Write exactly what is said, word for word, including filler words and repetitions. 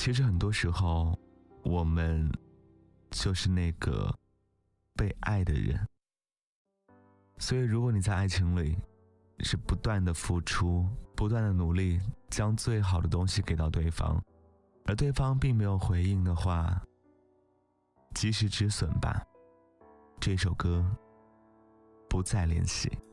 其实很多时候我们就是那个被爱的人。所以如果你在爱情里是不断的付出，不断的努力，将最好的东西给到对方，而对方并没有回应的话，及时止损吧。这首歌不再联系。